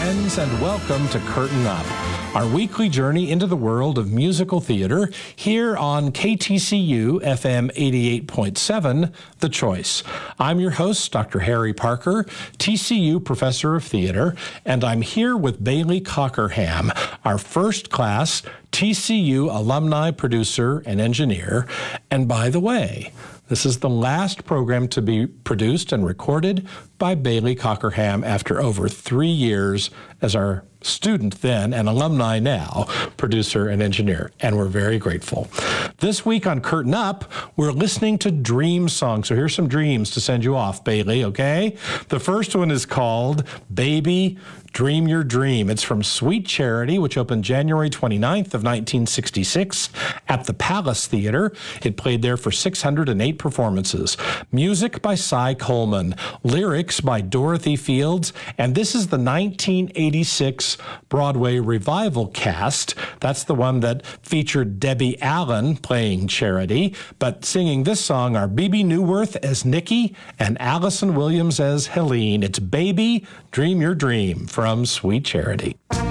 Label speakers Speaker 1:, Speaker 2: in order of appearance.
Speaker 1: friends, and welcome to Curtain Up, our weekly journey into the world of musical theater here on KTCU FM 88.7, The Choice. I'm your host, Dr. Harry Parker, TCU Professor of Theater, and I'm here with Bailey Cockerham, our first class TCU alumni producer and engineer. And by the way, this is the last program to be produced and recorded by Bailey Cockerham after over 3 years as our student then and alumni now, producer and engineer, and we're very grateful. This week on Curtain Up, we're listening to dream songs. So here's some dreams to send you off, Bailey, okay? The first one is called Baby, Dream Your Dream. It's from Sweet Charity, which opened January 29th of 1966 at the Palace Theater. It played there for 608 performances. Music by Cy Coleman, lyrics by Dorothy Fields, and this is the 1986 Broadway revival cast. That's the one that featured Debbie Allen playing Charity, but singing this song are Bebe Neuwirth as Nikki and Allison Williams as Helene. It's Baby, Dream Your Dream from Sweet Charity.